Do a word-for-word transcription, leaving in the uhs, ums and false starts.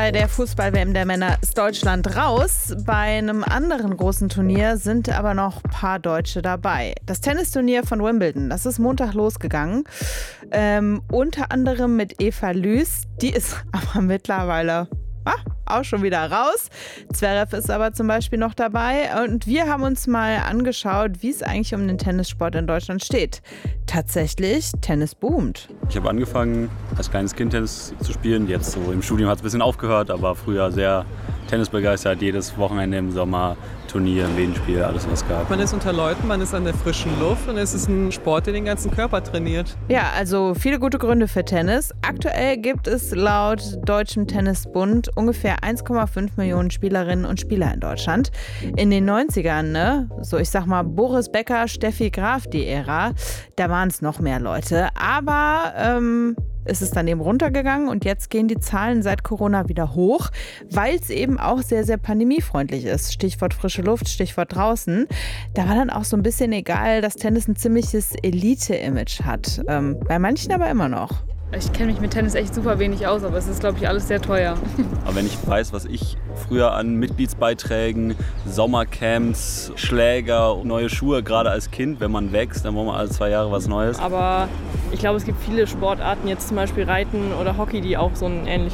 Bei der Fußball-W M der Männer ist Deutschland raus. Bei einem anderen großen Turnier sind aber noch ein paar Deutsche dabei. Das Tennisturnier von Wimbledon, das ist Montag losgegangen. Ähm, unter anderem mit Eva Lüß. Die ist aber mittlerweile ah, auch schon wieder raus. Zverev ist aber zum Beispiel noch dabei. Und wir haben uns mal angeschaut, wie es eigentlich um den Tennissport in Deutschland steht. Tatsächlich, Tennis boomt. Ich habe angefangen, als kleines Kind Tennis zu spielen. Jetzt so im Studium hat es ein bisschen aufgehört, aber früher sehr tennisbegeistert. Jedes Wochenende im Sommer Turnier, Medenspiel, alles was es gab. Man ist unter Leuten, man ist an der frischen Luft und es ist ein Sport, der den ganzen Körper trainiert. Ja, also viele gute Gründe für Tennis. Aktuell gibt es laut Deutschem Tennisbund ungefähr eins Komma fünf Millionen Spielerinnen und Spieler in Deutschland. In den neunzigern, ne, so ich sag mal Boris Becker, Steffi Graf, die Ära, da waren es noch mehr Leute. Aber ähm, ist es dann eben runtergegangen und jetzt gehen die Zahlen seit Corona wieder hoch, weil es eben auch sehr, sehr pandemiefreundlich ist. Stichwort frische Luft, Stichwort draußen. Da war dann auch so ein bisschen egal, dass Tennis ein ziemliches Elite-Image hat. Ähm, bei manchen aber immer noch. Ich kenne mich mit Tennis echt super wenig aus, aber es ist, glaube ich, alles sehr teuer. Aber wenn ich weiß, was ich früher an Mitgliedsbeiträgen, Sommercamps, Schläger, neue Schuhe, gerade als Kind, wenn man wächst, dann braucht man alle zwei Jahre was Neues. Aber ich glaube, es gibt viele Sportarten, jetzt zum Beispiel Reiten oder Hockey, die auch so einen ähnlichen